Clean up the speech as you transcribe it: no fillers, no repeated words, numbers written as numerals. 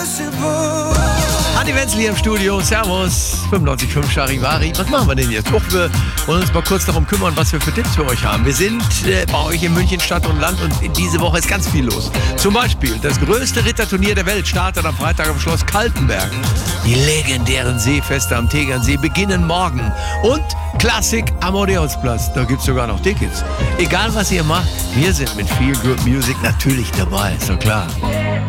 Andi Wenzel hier im Studio, servus, 95.5 Charivari. Was machen wir denn jetzt? Och, wir wollen uns mal kurz darum kümmern, was wir für Tipps für euch haben. Wir sind bei euch in München Stadt und Land und diese Woche ist ganz viel los. Zum Beispiel das größte Ritterturnier der Welt startet am Freitag am Schloss Kaltenberg. Die legendären Seefeste am Tegernsee beginnen morgen. Und Klassik Amadeausplatz, da gibt's sogar noch Tickets. Egal was ihr macht, wir sind mit Feel Good Music natürlich dabei, ist doch klar.